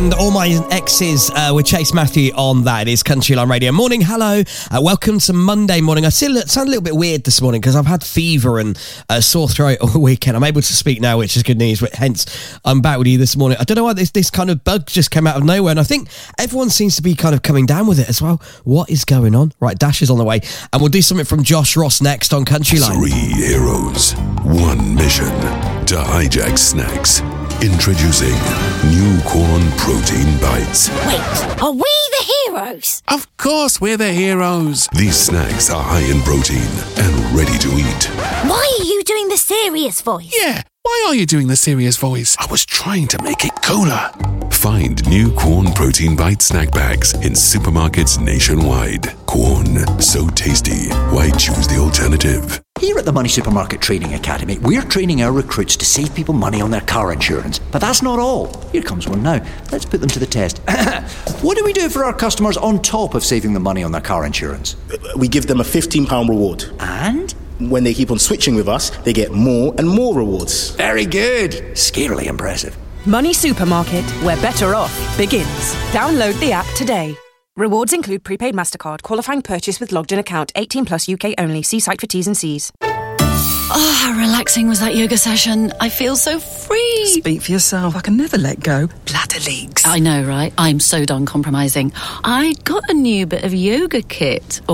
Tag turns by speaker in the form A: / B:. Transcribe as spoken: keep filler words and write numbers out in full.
A: And All My Exes uh, with Chase Matthew on that. It is Country Line Radio. Morning, hello. Uh, welcome to Monday morning. I still sound a little bit weird this morning because I've had fever and uh, sore throat all weekend. I'm able to speak now, which is good news. Hence, I'm back with you this morning. I don't know why this, this kind of bug just came out of nowhere. And I think everyone seems to be kind of coming down with it as well. What is going on? Right, Dash is on the way. And we'll do something from Josh Ross next on Country Line.
B: Three heroes, one mission to hijack snacks. Introducing new corn protein bites.
C: Wait, are we the heroes?
D: Of course we're the heroes.
B: These snacks are high in protein and ready to eat.
C: Why are you doing the serious voice?
D: Yeah, why are you doing the serious voice? I was trying to make it cooler.
B: Find new corn protein bite snack bags in supermarkets nationwide. Corn, so tasty. Why choose the alternative?
E: Here at the Money Supermarket Training Academy, we're training our recruits to save people money on their car insurance. But that's not all. Here comes one now. Let's put them to the test. What do we do for our customers on top of saving them money on their car insurance?
F: We give them a fifteen pounds reward.
E: And?
F: When they keep on switching with us, they get more and more rewards.
E: Very good. Scarily impressive.
G: Money Supermarket, where better off begins. Download the app today. Rewards include prepaid MasterCard, qualifying purchase with logged in account, eighteen plus U K only. See site for T's and C's.
H: Oh, how relaxing was that yoga session. I feel so free.
I: Speak for yourself. I can never let go. Bladder leaks.
H: I know, right? I'm so done compromising. I got a new bit of yoga kit.